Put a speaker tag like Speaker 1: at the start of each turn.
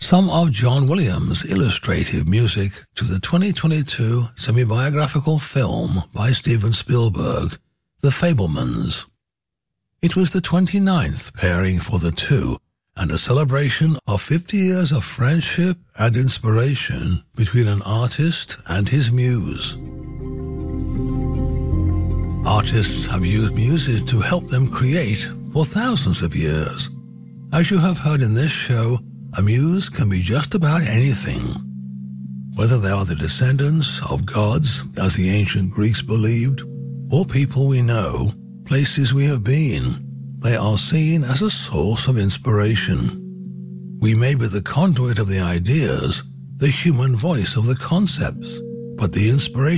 Speaker 1: Some of John Williams' illustrative music to the 2022 semi-biographical film by Steven Spielberg, The Fabelmans. It was the 29th pairing for the two, and a celebration of 50 years of friendship and inspiration between an artist and his muse. Artists have used muses to help them create for thousands of years. As you have heard in this show, a muse can be just about anything. Whether they are the descendants of gods, as the ancient Greeks believed, or people we know, places we have been, they are seen as a source of inspiration. We may be the conduit of the ideas, the human voice of the concepts, but the inspiration